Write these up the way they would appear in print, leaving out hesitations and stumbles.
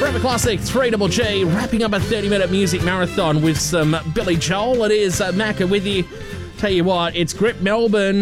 Forever Classic 3GG, wrapping up a 30-minute music marathon with some Billy Joel. It is Macca with you. Tell you what, it's Grip Melbourne.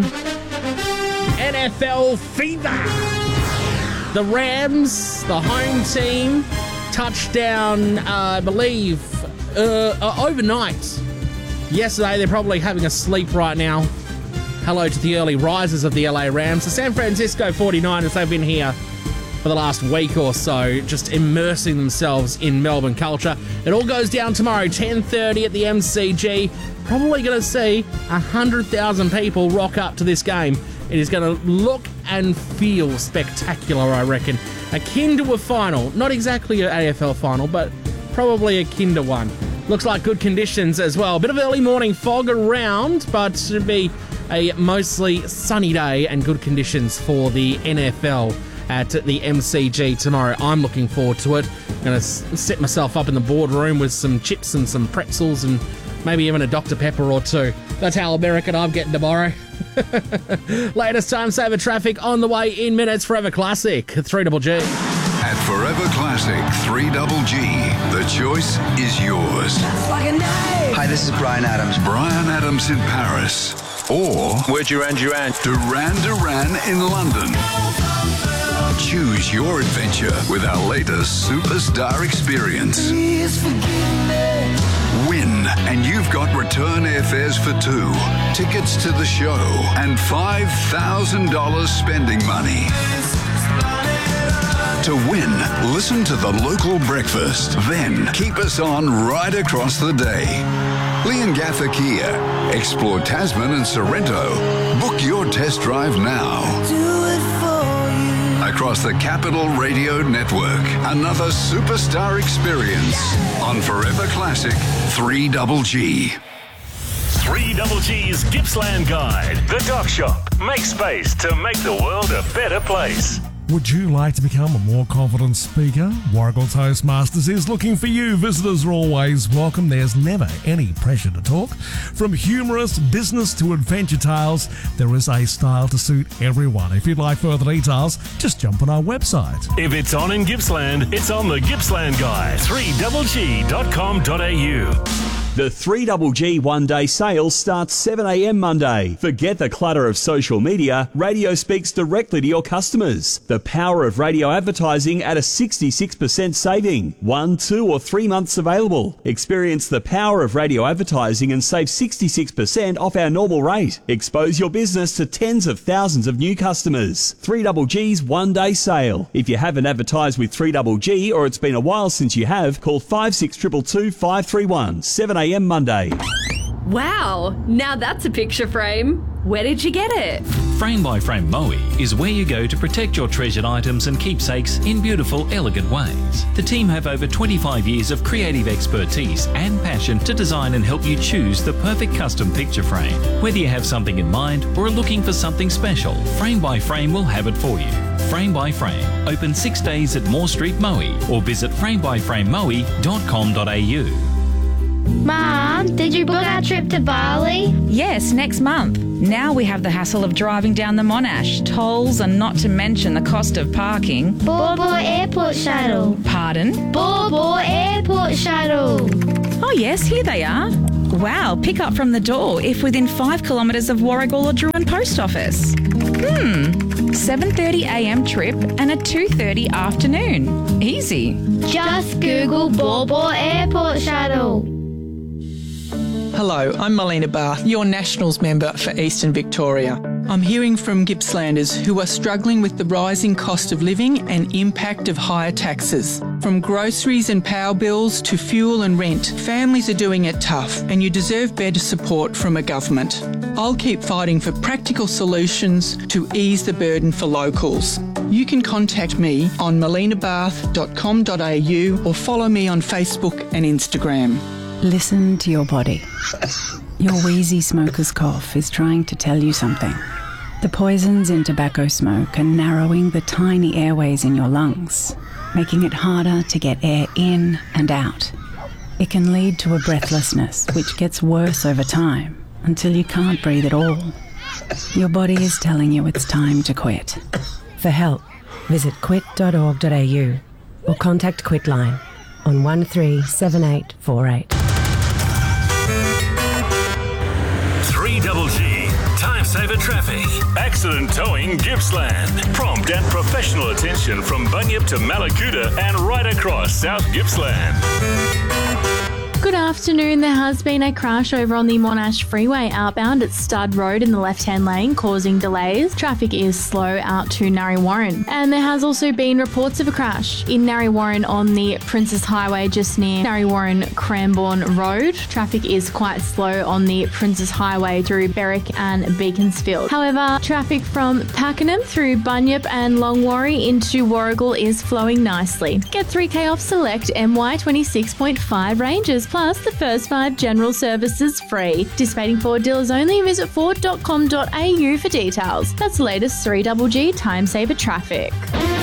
NFL fever. The Rams, the home team, touchdown, I believe, overnight. Yesterday, they're probably having a sleep right now. Hello to the early risers of the LA Rams. The San Francisco 49ers, they've been here for the last week or so, just immersing themselves in Melbourne culture. It all goes down tomorrow, 10:30 at the MCG. Probably going to see 100,000 people rock up to this game. It is going to look and feel spectacular, I reckon. Akin to a final. Not exactly an AFL final, but probably akin to one. Looks like good conditions as well. Bit of early morning fog around, but it should be a mostly sunny day and good conditions for the NFL at the MCG tomorrow. I'm looking forward to it. I'm going to set myself up in the boardroom with some chips and some pretzels and maybe even a Dr. Pepper or two. That's how American I'm getting tomorrow. Latest time saver traffic on the way in minutes. Forever Classic 3GG. At Forever Classic 3GG, the choice is yours. Hi, this is Brian Adams. Brian Adams in Paris. Or we're Duran Duran. Duran in London. Choose your adventure with our latest superstar experience. Win, and you've got return airfares for two, tickets to the show, and $5,000 spending money. To win, listen to the local breakfast. Then keep us on right across the day. Leongatha Kia. Explore Tasman and Sorrento. Book your test drive now. Across the Capital Radio Network, another superstar experience on Forever Classic 3GG. 3GG's Gippsland Guide. The Dock Shop. Make space to make the world a better place. Would you like to become a more confident speaker? Warragul Toastmasters is looking for you. Visitors are always welcome. There's never any pressure to talk. From humorous business to adventure tales, there is a style to suit everyone. If you'd like further details, just jump on our website. If it's on in Gippsland, it's on the Gippsland Guide. 3GG.com.au. The 3GG one-day sale starts 7 a.m. Monday. Forget the clutter of social media. Radio speaks directly to your customers. The power of radio advertising at a 66% saving. 1, 2 or 3 months available. Experience the power of radio advertising and save 66% off our normal rate. Expose your business to tens of thousands of new customers. 3GG's one-day sale. If you haven't advertised with 3GG or it's been a while since you have, call 5622 531 7 a.m. Monday. Wow, now that's a picture frame. Where did you get it? Frame by Frame Moe is where you go to protect your treasured items and keepsakes in beautiful, elegant ways. The team have over 25 years of creative expertise and passion to design and help you choose the perfect custom picture frame. Whether you have something in mind or are looking for something special, Frame by Frame will have it for you. Frame by Frame, open 6 days at Moore Street, Moe, or visit framebyframemoe.com.au. Mom, did you book our trip to Bali? Yes, next month. Now we have the hassle of driving down the Monash, tolls, and not to mention the cost of parking. Baw Baw Airport Shuttle. Pardon? Baw Baw Airport Shuttle. Oh yes, here they are. Wow, pick up from the door if within 5 kilometres of Warragul or Druin Post Office. 7:30 a.m. trip and a 2:30 afternoon. Easy. Just Google Baw Baw Airport Shuttle. Hello, I'm Melina Barth, your Nationals member for Eastern Victoria. I'm hearing from Gippslanders who are struggling with the rising cost of living and impact of higher taxes. From groceries and power bills to fuel and rent, families are doing it tough and you deserve better support from a government. I'll keep fighting for practical solutions to ease the burden for locals. You can contact me on melinabarth.com.au or follow me on Facebook and Instagram. Listen to your body. Your wheezy smoker's cough is trying to tell you something. The poisons in tobacco smoke are narrowing the tiny airways in your lungs, making it harder to get air in and out. It can lead to a breathlessness which gets worse over time until you can't breathe at all. Your body is telling you it's time to quit. For help, visit quit.org.au or contact Quitline on 137848. 3GG Time Saver Traffic. Accident Towing Gippsland. Prompt and professional attention from Bunyip to Malakuta and right across South Gippsland. Good afternoon. There has been a crash over on the Monash Freeway outbound at Stud Road in the left-hand lane, causing delays. Traffic is slow out to Narre Warren. And there has also been reports of a crash in Narre Warren on the Princess Highway just near Narre Warren Cranbourne Road. Traffic is quite slow on the Princess Highway through Berwick and Beaconsfield. However, traffic from Pakenham through Bunyip and Longwarry into Warrigal is flowing nicely. Get 3K off select MY 26.5 ranges, plus the first 5 general services free. Participating Ford dealers only. Visit ford.com.au for details. That's the latest 3GG Time Saver Traffic.